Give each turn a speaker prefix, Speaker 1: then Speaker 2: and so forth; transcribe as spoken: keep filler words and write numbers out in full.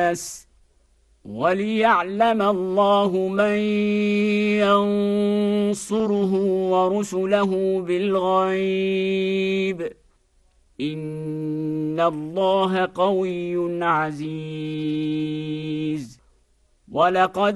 Speaker 1: الناس وليعلم الله من ينصره ورسله بالغيب إن الله قوي عزيز ولقد